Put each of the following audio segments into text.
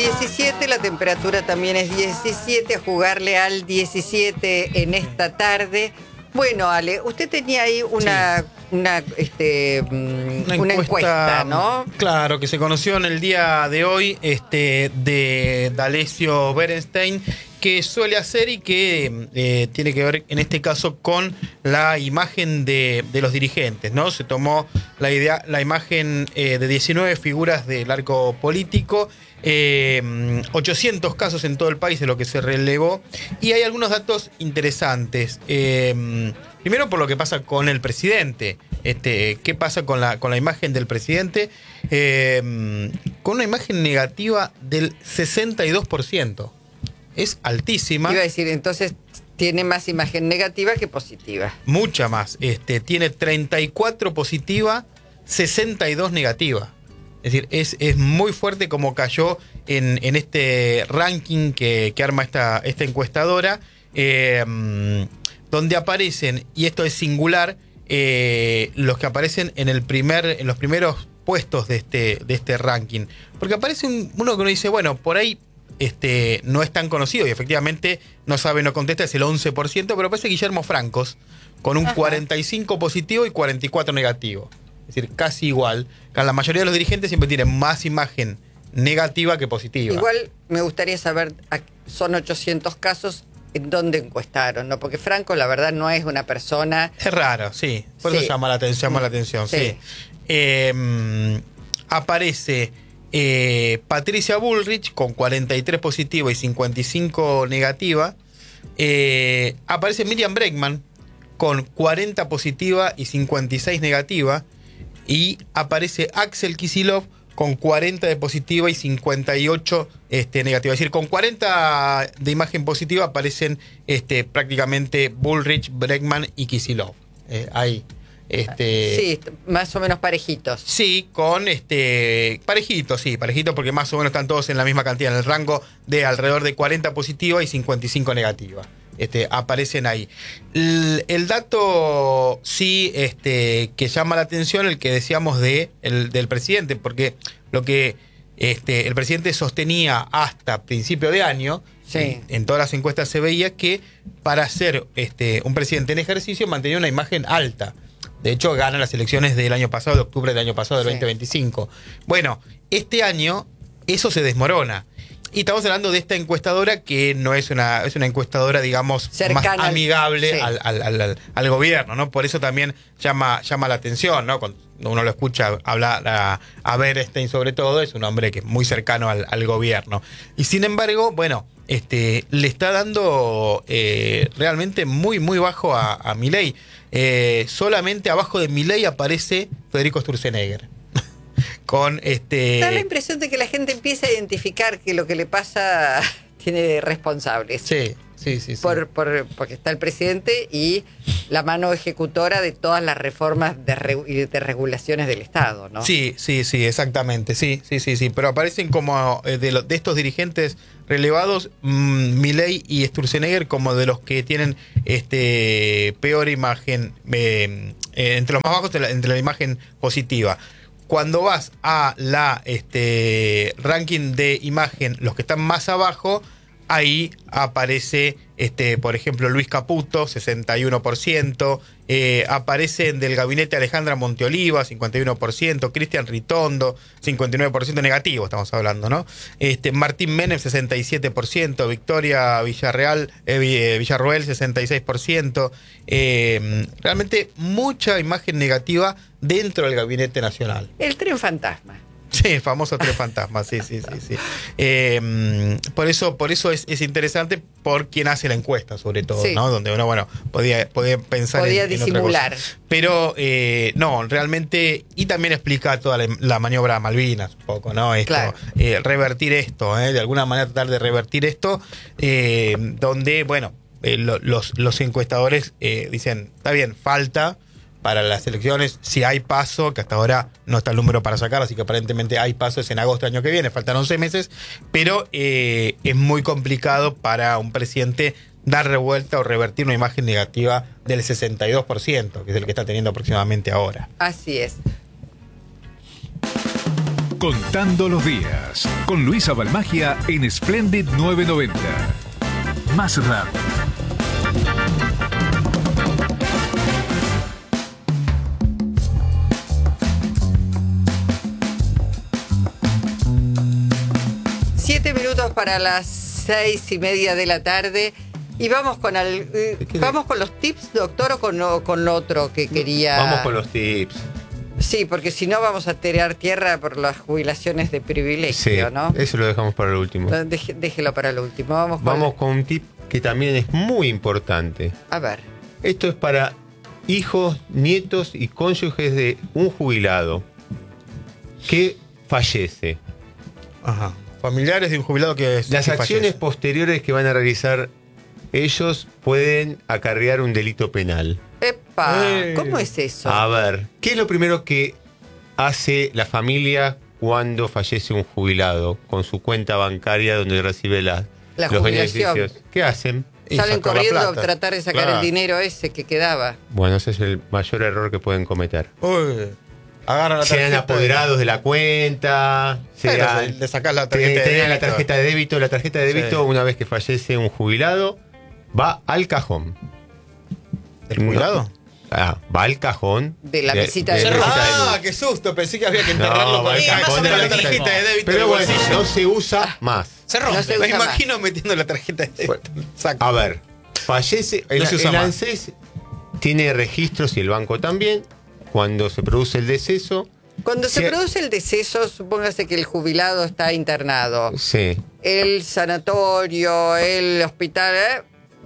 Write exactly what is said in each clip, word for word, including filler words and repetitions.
diecisiete, la temperatura también es diecisiete, a jugarle al diecisiete en esta tarde. Bueno, Ale, usted tenía ahí una, sí. una, este, una, una encuesta, encuesta, ¿no? Claro, que se conoció en el día de hoy este, de D'Alessio Berenstein, que suele hacer y que eh, tiene que ver en este caso con la imagen de, de los dirigentes, ¿no? Se tomó la idea, la imagen eh, de diecinueve figuras del arco político, eh, ochocientos casos en todo el país de lo que se relevó, y hay algunos datos interesantes. Eh, primero por lo que pasa con el presidente. Este, ¿qué pasa con la, con la imagen del presidente? Eh, con una imagen negativa del sesenta y dos por ciento. Es altísima. Iba a decir, entonces tiene más imagen negativa que positiva. Mucha más. Este, tiene treinta y cuatro positiva, sesenta y dos negativa. Es decir, es, es muy fuerte como cayó en, en este ranking que, que arma esta, esta encuestadora, eh, donde aparecen, y esto es singular, eh, los que aparecen en, el primer, en los primeros puestos de este, de este ranking. Porque aparece un, uno que uno dice, bueno, por ahí Este, no es tan conocido y efectivamente no sabe, no contesta, es el once por ciento, pero aparece Guillermo Francos con un Ajá. cuarenta y cinco positivo y cuarenta y cuatro negativo. Es decir, casi igual. La mayoría de los dirigentes siempre tienen más imagen negativa que positiva. Igual me gustaría saber, son ochocientos casos, ¿en dónde encuestaron? ¿No? Porque Franco, la verdad, no es una persona... Es raro, sí. Por sí. eso llama la atención, llama la atención, sí. sí. Eh, aparece... Eh, Patricia Bullrich con cuarenta y tres positiva y cincuenta y cinco negativa. Eh, aparece Miriam Bregman con cuarenta positiva y cincuenta y seis negativa. Y aparece Axel Kicillof con cuarenta de positiva y cincuenta y ocho este, negativa. Es decir, con cuarenta de imagen positiva aparecen este, prácticamente Bullrich, Bregman y Kicillof. Eh, ahí. Este, sí, más o menos parejitos. Sí, con este parejitos, sí, parejitos porque más o menos están todos en la misma cantidad, en el rango de alrededor de cuarenta positiva y cincuenta y cinco negativa. Este, aparecen ahí. El, el dato sí este, que llama la atención, el que decíamos de, el, del presidente, porque lo que este, el presidente sostenía hasta principio de año, sí. en, en todas las encuestas se veía que para ser este, un presidente en ejercicio mantenía una imagen alta. De hecho, gana las elecciones del año pasado, de octubre del año pasado, del sí. veinte veinticinco. Bueno, este año eso se desmorona. Y estamos hablando de esta encuestadora que no es una, es una encuestadora, digamos, cercana, más amigable sí. al, al, al, al, al gobierno, ¿no? Por eso también llama, llama la atención, ¿no? Cuando uno lo escucha hablar a, a Berenstein sobre todo, es un hombre que es muy cercano al, al gobierno. Y sin embargo, bueno, este, le está dando eh, realmente muy, muy bajo a, a Milei. Eh, solamente abajo de Milei aparece Federico Sturzenegger. Con este. Da la impresión de que la gente empieza a identificar que lo que le pasa tiene responsables. Sí, sí, sí. sí. Por, por, porque está el presidente y la mano ejecutora de todas las reformas de, re, de regulaciones del Estado, ¿no? Sí, sí, sí, exactamente. Sí, sí, sí, sí. Pero aparecen como eh, de, lo, de estos dirigentes relevados, mmm, Milei y Sturzenegger como de los que tienen este peor imagen, eh, eh, entre los más bajos, entre la, entre la imagen positiva. Cuando vas a la este ranking de imagen, los que están más abajo, ahí aparece, este, por ejemplo, Luis Caputo, sesenta y uno por ciento. Eh, aparecen del gabinete Alejandra Monteoliva, cincuenta y uno por ciento. Cristian Ritondo, cincuenta y nueve por ciento negativo, estamos hablando, ¿no? Este, Martín Menem, sesenta y siete por ciento. Victoria Villarreal, eh, Villarroel, sesenta y seis por ciento. Eh, realmente mucha imagen negativa dentro del gabinete nacional. El tren fantasma. Sí, el famoso tren fantasma, sí, sí, sí, sí. Eh, por eso, por eso es, es interesante por quien hace la encuesta, sobre todo, sí. ¿no? Donde uno, bueno, podía, podía pensar podía en, disimular. En otra cosa. Pero eh, no, realmente, y también explica toda la, la maniobra Malvinas, un poco, ¿no? Esto, claro. eh, revertir esto, ¿eh? De alguna manera tratar de revertir esto, eh, donde, bueno, eh, lo, los, los encuestadores eh, dicen, está bien, falta para las elecciones, si hay paso, que hasta ahora no está el número para sacar, así que aparentemente hay pasos en agosto del año que viene, faltan once meses, pero eh, es muy complicado para un presidente dar revuelta o revertir una imagen negativa del sesenta y dos por ciento, que es el que está teniendo aproximadamente ahora. Así es. Contando los días, con Luisa Balmagia en Splendid novecientos noventa. Más rápido. Siete minutos para las seis y media de la tarde. Y vamos con el, eh, vamos con los tips, doctor, o con, o con lo otro que quería. Vamos con los tips. Sí, porque si no vamos a tirar tierra por las jubilaciones de privilegio, Sí, ¿no? eso lo dejamos para el último. Deje- déjelo para lo último. Vamos con, Vamos con un tip que también es muy importante. A ver. Esto es para hijos, nietos y cónyuges de un jubilado que fallece. Ajá. Familiares de un jubilado que es. Las que acciones fallece. posteriores que van a realizar ellos pueden acarrear un delito penal. ¡Epa! Eh. ¿Cómo es eso? A ver, ¿qué es lo primero que hace la familia cuando fallece un jubilado con su cuenta bancaria donde recibe la, La los jubilación. beneficios? ¿Qué hacen? Y Salen sacar la corriendo a plata. tratar de sacar Claro. el dinero ese que quedaba. Bueno, ese es el mayor error que pueden cometer. Uy, agarran la tarjeta. Sean apoderados de la cuenta, Pero sean, le sacás la te- tarjeta de tengan la débito. tarjeta de débito. La tarjeta de débito, Sí. una vez que fallece un jubilado, va al cajón. ¿El jubilado? Ah, va al cajón. De la mesita de luz. mesita de Ah, luz. qué susto. Pensé que había que enterrarlo No, con va el al cajón cajón de de la la tarjeta mesita. de débito. Pero del bueno, bolsillo. no se usa más. Se rompe. No se Me usa más. imagino metiendo la tarjeta de débito. Saco. A ver, fallece. El, No se usa el más. ANSES tiene registros y el banco también. Cuando se produce el deceso. Cuando se Sí. produce el deceso, supóngase que el jubilado está internado. Sí. El sanatorio, el hospital, ¿eh?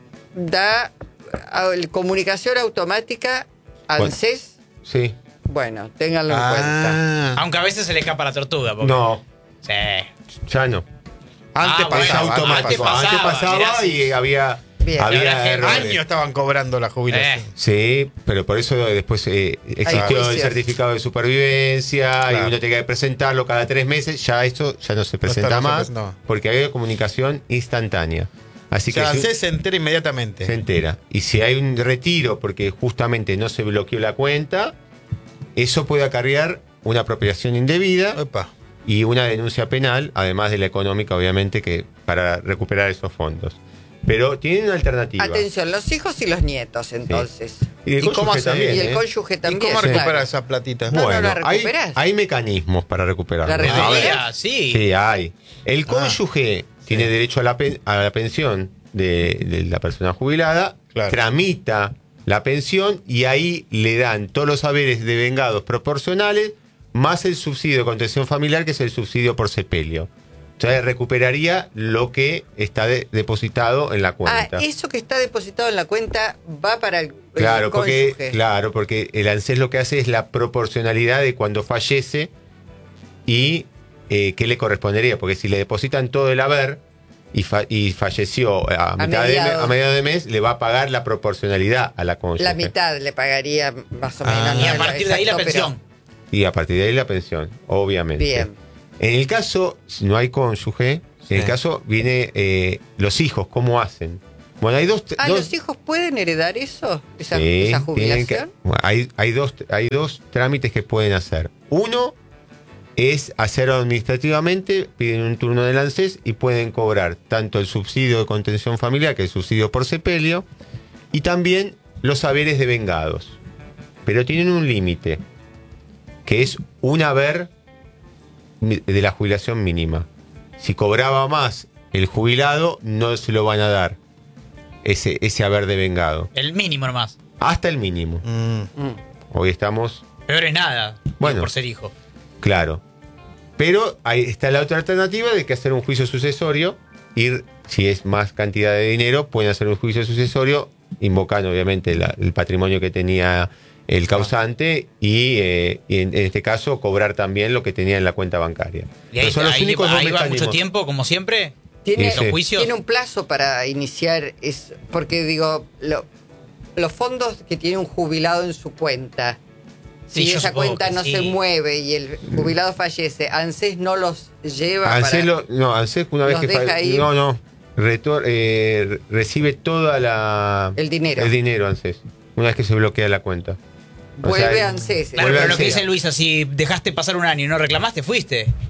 da a- el- comunicación automática ANSES. Sí. Bueno, ténganlo en cuenta. Ah, Aunque a veces se le escapa la tortuga. porque- No, Sí. ya no. antes Ah, bueno, pasaba. Es automático. antes pasaba, Antes pasaba mirá, y sí. había, Bien. había La verdad que errores. Años estaban cobrando la jubilación. Eh. Sí, pero por eso después eh, existió el juicios. certificado de supervivencia y Claro. uno tenía que presentarlo cada tres meses. Ya esto ya no se presenta no se más presenta. porque hay comunicación instantánea. Así O sea, que si- ANSES se entera inmediatamente. se entera. Y si hay un retiro porque justamente no se bloqueó la cuenta, eso puede acarrear una apropiación indebida Epa. y una denuncia penal, además de la económica, obviamente, que para recuperar esos fondos. Pero tienen una alternativa. Atención, los hijos y los nietos, entonces. Y el ¿Y cómo cónyuge hace- también, Y el ¿eh? cónyuge ¿Y también. cómo Sí. recuperar claro. esa platita? No, no Bueno, la hay, recuperás. hay mecanismos para recuperarlo. ¿La A ver. recuperás? Ah, sí. Sí, hay. El Ah. cónyuge tiene derecho a la, pen- a la pensión de, de la persona jubilada, Claro. tramita la pensión y ahí le dan todos los haberes devengados proporcionales más el subsidio de contención familiar, que es el subsidio por sepelio. Entonces recuperaría lo que está de- depositado en la Ah, cuenta. eso que está depositado en la cuenta va para el, el Claro, porque, cónyuge. claro, porque el ANSES lo que hace es la proporcionalidad de cuando fallece y eh, qué le correspondería. Porque si le depositan todo el haber y, fa- y falleció a, mitad de, me- mediados. a mediados de mes, le va a pagar la proporcionalidad a la cónyuge. La mitad le pagaría más o Ah. menos. Y no a es partir de ahí la exacto, pero- pensión. Y a partir de ahí la pensión, obviamente. Bien. En el caso, si no hay cónyuge, Sí. en el caso viene eh, los hijos, ¿cómo hacen? Bueno, hay dos... Ah, dos- ¿los hijos pueden heredar eso? ¿Esa, Sí, esa tienen que- jubilación? bueno, hay, hay, dos, hay dos trámites que pueden hacer. Uno es hacerlo administrativamente, piden un turno del ANSES y pueden cobrar tanto el subsidio de contención familiar, que es el subsidio por sepelio, y también los haberes devengados. Pero tienen un límite, que es un haber mi- de la jubilación mínima. Si cobraba más el jubilado, no se lo van a dar ese, ese haber devengado. El mínimo nomás. Hasta el mínimo. Mm. Mm. Hoy estamos, Peor es nada. digo, Bueno. por ser hijo. claro. Pero ahí está la otra alternativa de que hacer un juicio sucesorio. Ir, si es más cantidad de dinero, pueden hacer un juicio sucesorio, invocando obviamente la- el patrimonio que tenía el causante y, eh, y en, en este caso cobrar también lo que tenía en la cuenta bancaria. Y ahí, Pero son los ahí únicos va, dos ahí va mucho mecanismos. tiempo, como siempre. Tiene, Sí. Los juicios. tiene un plazo para iniciar, es, porque digo, lo- los fondos que tiene un jubilado en su cuenta, Sí, si yo esa supongo cuenta que no sí. se mueve y el jubilado fallece, ANSES no los lleva ANSES, para... lo- no, ANSES una vez los que deja fa- ahí. no, no, retor- eh, recibe toda la El dinero. el dinero ANSES, una vez que se bloquea la cuenta. O Vuelve sea, ANSES. Claro, Vuelve pero al lo que C E A. dice Luisa, si dejaste pasar un año y no reclamaste, fuiste.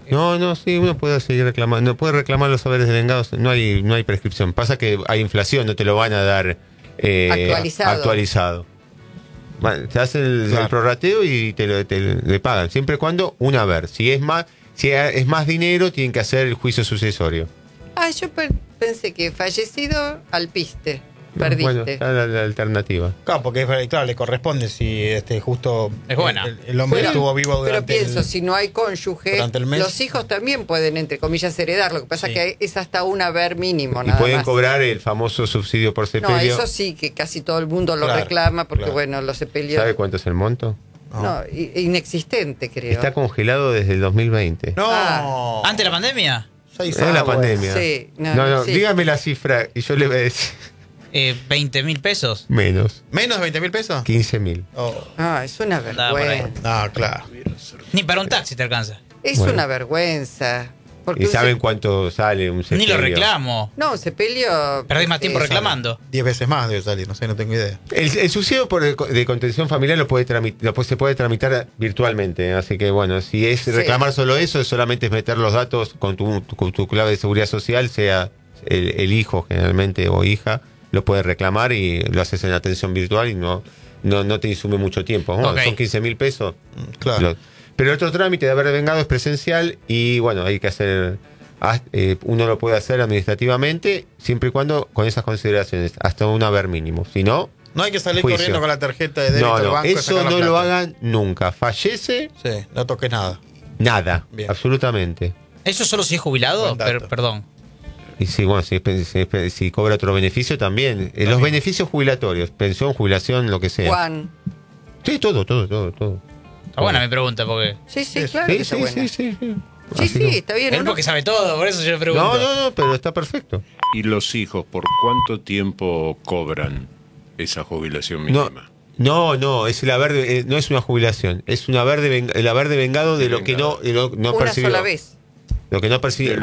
No, no, sí, uno puede seguir reclamando, no puede reclamar los haberes devengados, no hay, no hay prescripción. Pasa que hay inflación, no te lo van a dar eh, Actualizado. actualizado. Bueno, te hacen el, Claro. el prorrateo y te, lo, te le pagan, siempre y cuando un haber. Si es más, si es más dinero, tienen que hacer el juicio sucesorio. Ah, yo pe- pensé que fallecido al piste. Perdiste. Bueno, está la, la alternativa. Claro, porque claro, le corresponde si este justo Es buena. el, el hombre Pero- estuvo vivo Pero durante pienso, el- si no hay cónyuge, durante el mes. los hijos también pueden, entre comillas, heredar. Lo que pasa Sí. que es hasta un haber mínimo, Y nada pueden más. cobrar el famoso subsidio por sepelio. No, eso sí, que casi todo el mundo lo Claro, reclama, porque claro. bueno, los sepelios... ¿Sabe cuánto es el monto? No, i- inexistente, creo. Está congelado desde el dos mil veinte. No, Ah. ¿Antes de la pandemia? seis Es la años. pandemia. Sí, no, no, no, sí. dígame la cifra y yo le voy a decir Eh, ¿veinte mil pesos? menos, ¿Menos de veinte mil pesos? quince mil. Oh, Ah, es una Andaba por ahí. vergüenza. no, claro. Ni para un taxi te alcanza. Es Bueno. una vergüenza. Porque ¿Y un saben sep- cuánto sale un Ni sepelio? lo reclamo. No, un sepelio... Perdí más tiempo eh, reclamando. Diez veces más debe salir, no sé, no tengo idea. El, el subsidio por el co- de contención familiar lo puede tramit- lo puede- se puede tramitar virtualmente, así que bueno, si es Sí. reclamar solo eso, solamente es meter los datos con tu, tu- con tu clave de seguridad social, sea el, el hijo generalmente o hija, lo puede reclamar y lo haces en atención virtual y no, no, no te insume mucho tiempo. Bueno, Ok. son quince mil pesos. Mm, Claro. Lo- pero el otro trámite de haber vengado es presencial y bueno, hay que hacer, haz- eh, uno lo puede hacer administrativamente siempre y cuando con esas consideraciones, hasta un haber mínimo. Si no, No hay que salir Juicio. corriendo con la tarjeta de débito no, al no, banco y eso sacar la no lo plata. hagan nunca. Fallece, Sí, no toques nada. nada, Bien. absolutamente. ¿Eso solo si es jubilado? Buen dato. Per- perdón. Y si, bueno, si, es- si, es- si cobra otro beneficio también. Eh, los beneficios jubilatorios, pensión, jubilación, lo que sea. Juan. Sí, todo, todo, todo, todo. Está buena mi pregunta porque... Sí, sí, Sí, claro que Sí, está sí, buena. sí, sí, sí. Sí, Así sí, que- está bien. Él uno- porque sabe todo, por eso yo le pregunto. No, no, no, pero está perfecto. ¿Y los hijos por cuánto tiempo cobran esa jubilación No, mínima? no, no, es el haber de- eh, no es una jubilación, es un haber de ven- el haber de vengado de lo que no, de lo- no Una percibió. sola vez. Lo que no percibió.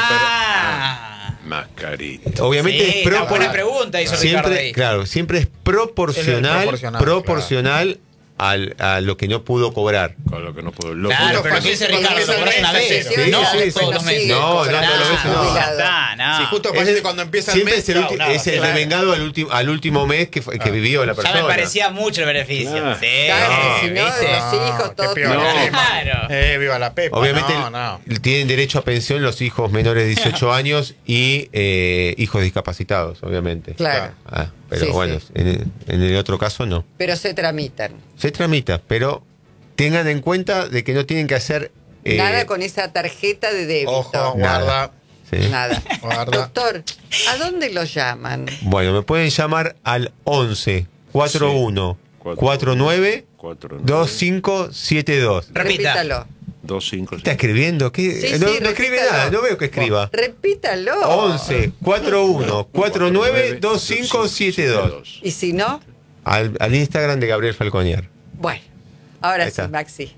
Ah. Mascarita. Obviamente Sí, es está pro- buena pregunta hizo Ricardo siempre, ahí. claro, siempre es proporcional, Es proporcional, proporcional al, a lo que no pudo cobrar. Con lo que no puedo. Lo Claro, Justo pero lo que dice fallece Ricardo, cuando lo cobras empieza una el vez. mes, sí, no, sí, sí, todos los no, meses. sí, No, no, cobra- todos los meses no. Ya Jubilado. está, no. Si justo Es fallece el- cuando empieza el siempre mes. es el, chao, ulti- nada. es el Claro. devengado al, último al último mes que, fue- que vivió la Ya persona. me parecía mucho el beneficio. Ah. Sí, Claro, No, si no, ¿viste? los hijos, qué todos peor. tienen- Claro. Eh, viva la Pepa. Obviamente No, no. tienen derecho a pensión los hijos menores de dieciocho años y eh, hijos discapacitados, obviamente. Claro. Ah, pero Sí, bueno, sí. En, el, en el otro caso no. Pero se tramitan. Se tramita, pero tengan en cuenta de que no tienen que hacer eh, Nada con esa tarjeta de débito. Ojo, Nada. guarda. sí. Nada. Guarda. Doctor, ¿a dónde lo llaman? Bueno, me pueden llamar al once cuarenta y uno cuarenta y nueve veinticinco setenta y dos. Repita. Repítalo. dos, cinco, ¿Está escribiendo? ¿Qué? Sí, no, sí, no escribe repítalo. nada, no veo que escriba. Repítalo. once cuarenta y uno cuarenta y nueve veinticinco setenta y dos. Y si no, Al, al Instagram de Gabriel Falconier. bueno. Ahora Ahí sí, está. Maxi.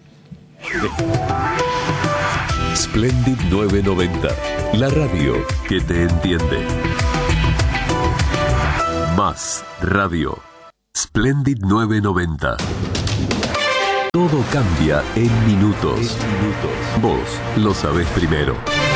Splendid novecientos noventa, la radio que te entiende. Más radio. Splendid novecientos noventa. Todo cambia en minutos. Vos lo sabés primero.